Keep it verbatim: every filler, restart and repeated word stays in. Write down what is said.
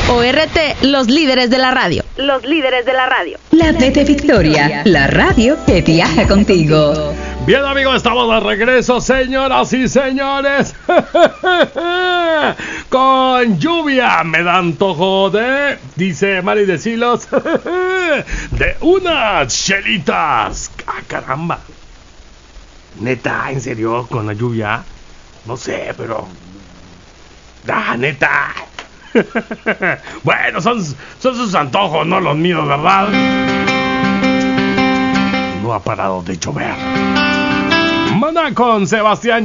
O R T, los líderes de la radio. Los líderes de la radio. La T T Victoria, la radio que viaja contigo. Bien, amigos, estamos de regreso, señoras y señores. Con lluvia me da antojo de, dice Mari de Silos, de unas chelitas. ¡Ah, caramba! Neta, ¿en serio? ¿Con la lluvia? No sé, pero... ¡Ah, neta! Bueno, son, son sus antojos, no los míos, ¿verdad? No ha parado de llover. Maná con Sebastián